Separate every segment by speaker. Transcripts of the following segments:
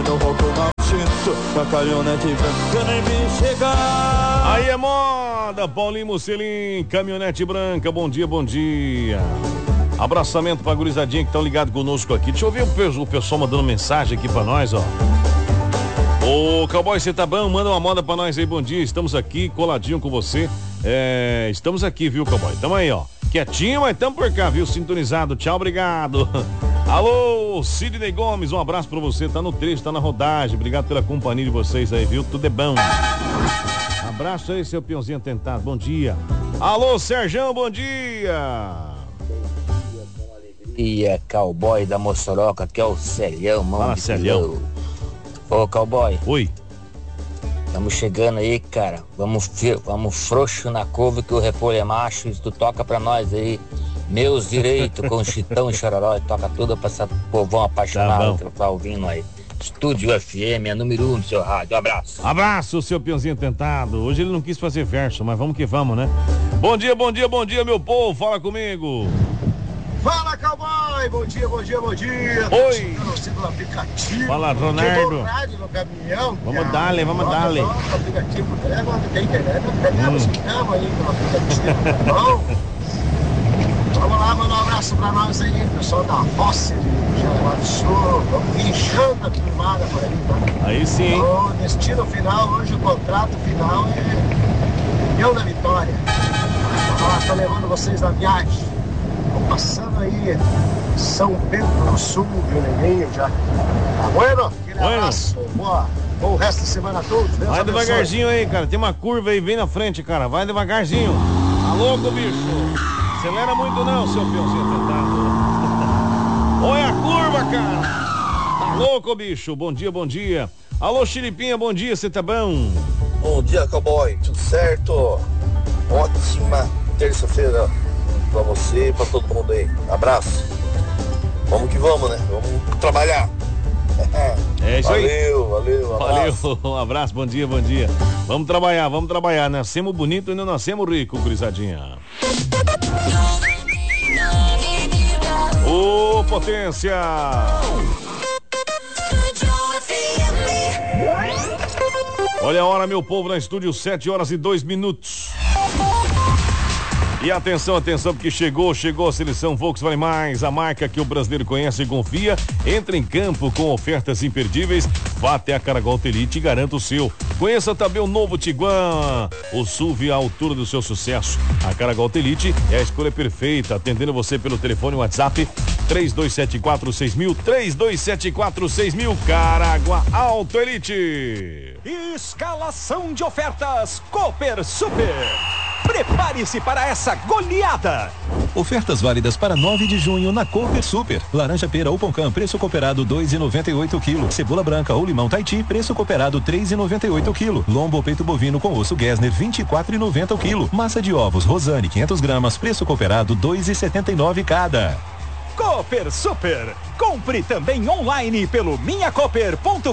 Speaker 1: no roco na caminhonete branca nem me chegar.
Speaker 2: Aí é moda, Paulinho Mussolini, caminhonete branca, bom dia, bom dia. Abraçamento pra gurizadinha que estão ligados conosco aqui. Deixa eu ver o pessoal mandando mensagem aqui pra nós, ó. Ô, Cowboy, você tá bom? Manda uma moda pra nós aí, bom dia. Estamos aqui, coladinho com você. Estamos aqui, viu, Cowboy? Tamo aí, ó. Quietinho, mas tamo por cá, viu? Sintonizado. Tchau, obrigado. Alô, Sidney Gomes, um abraço pra você. Tá no trecho, tá na rodagem. Obrigado pela companhia de vocês aí, viu? Tudo é bom. Abraço aí, seu peãozinho tentado. Bom dia. Alô, Serjão, bom dia.
Speaker 3: E é Cowboy da Moçoroca, que é o Celhão, mão.
Speaker 2: Fala, Celhão.
Speaker 3: Ô, Cowboy.
Speaker 2: Oi.
Speaker 3: Estamos chegando aí, cara. Vamos frouxo na curva que o repolho é macho. Isso tu toca pra nós aí. Meus direitos com Chitão e Chororó. E toca tudo pra esse povão apaixonado que tá ouvindo aí. Estúdio FM é número 1 do seu rádio. Abraço.
Speaker 2: Abraço, seu peãozinho tentado. Hoje ele não quis fazer verso, mas vamos que vamos, né? Bom dia, bom dia, bom dia, meu povo. Fala comigo.
Speaker 4: Fala, Cowboy! Bom dia, bom dia, bom dia!
Speaker 2: Oi!
Speaker 4: Você no aplicativo.
Speaker 2: Fala, Ronaldo.
Speaker 4: No caminhão,
Speaker 2: vamos dar-lhe, vamos dar-lhe.
Speaker 4: No aplicativo, quando tem internet, pegamos aí no aplicativo, tá bom? Vamos lá, mandar um abraço pra nós aí, pessoal da Roça de Jaraguá do Sul. Vamos guinchando a turmada por aí, tá?
Speaker 2: Aí sim.
Speaker 4: O destino final, hoje o contrato final é União da Vitória. Tô levando vocês na viagem. Passando aí São Pedro do Sul, Violeirinho já. Tá bueno? Aquele abraço. Bom resto de semana a todos. Deus
Speaker 2: vai
Speaker 4: abençoe.
Speaker 2: Devagarzinho aí, cara. Tem uma curva aí bem na frente, cara. Vai devagarzinho. Tá louco, bicho? Acelera muito não, seu peãozinho tentado. Olha a curva, cara. Tá louco, bicho? Bom dia, bom dia. Alô, Xilipinha, bom dia. Você tá bom?
Speaker 5: Bom dia, Cowboy. Tudo certo? Ótima terça-feira pra você e pra todo mundo aí. Abraço. Vamos que vamos, né? Vamos trabalhar.
Speaker 2: É isso
Speaker 5: aí.
Speaker 2: Valeu, um abraço, bom dia, bom dia. Vamos trabalhar. Nascemos bonito e não nascemos rico, gurizadinha. Ô, potência! Olha a hora, meu povo, na estúdio, 7h02. E atenção, porque chegou a seleção Volkswagen Mais, a marca que o brasileiro conhece e confia. Entra em campo com ofertas imperdíveis. Vá até a Caragol Elite e garanta o seu. Conheça também o novo Tiguan, o SUV à altura do seu sucesso. A Caragol Elite é a escolha perfeita, atendendo você pelo telefone WhatsApp 3274-6000, 3274-6000, Caragua Auto Elite.
Speaker 6: Escalação de ofertas Cooper Super. Prepare-se para essa goleada.
Speaker 7: Ofertas válidas para 9 de junho na Cooper Super. Laranja pera ou poncã, preço cooperado 2,98 kg. Cebola branca ou limão Tahiti, preço cooperado 3,98 kg. Lombo ou peito bovino com osso Gessner, 24,90 kg. Massa de ovos Rosane, 500 gramas, preço cooperado 2,79 cada.
Speaker 6: Cooper Super. Compre também online pelo minhacooper.com.br.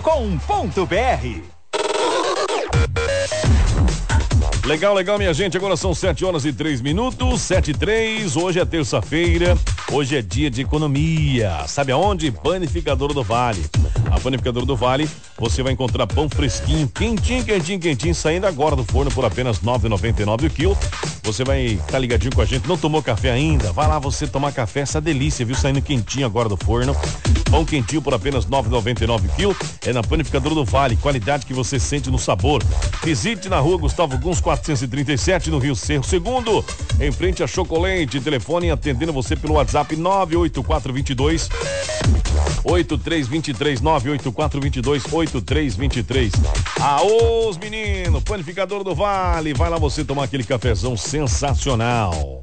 Speaker 2: Legal, minha gente. Agora são 7h03, 7h03. Hoje é terça-feira. Hoje é dia de economia. Sabe aonde? Panificadora do Vale. A Panificadora do Vale, você vai encontrar pão fresquinho, quentinho, saindo agora do forno por apenas R$ 9,99 o quilo. Você vai estar ligadinho com a gente. Não tomou café ainda? Vai lá você tomar café, essa delícia, viu? Saindo quentinho agora do forno. Pão quentinho por apenas R$ 9,99 o quilo. É na Panificadora do Vale. Qualidade que você sente no sabor. Visite na rua Gustavo Guns 437, no Rio Cerro Segundo, em frente a Chocolate. Telefone atendendo você pelo WhatsApp 98422 8323, 98422 8323. Aôs, menino, Panificador do Vale. Vai lá você tomar aquele cafezão sensacional.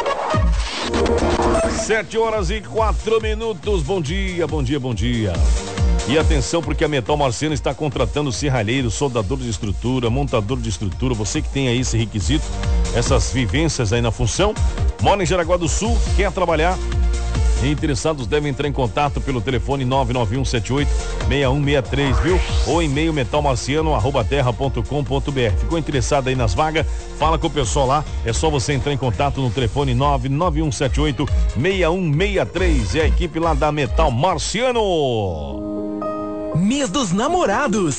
Speaker 2: 7h04. Bom dia. E atenção, porque a Metal Marciano está contratando serralheiro, soldador de estrutura, montador de estrutura. Você que tem aí esse requisito, essas vivências aí na função, mora em Jaraguá do Sul, quer trabalhar, interessados devem entrar em contato pelo telefone 99178-6163, viu? Ou e-mail metalmarciano@terra.com.br. Ficou interessado aí nas vagas? Fala com o pessoal lá. É só você entrar em contato no telefone 99178-6163. É a equipe lá da Metal Marciano.
Speaker 8: Mês dos Namorados.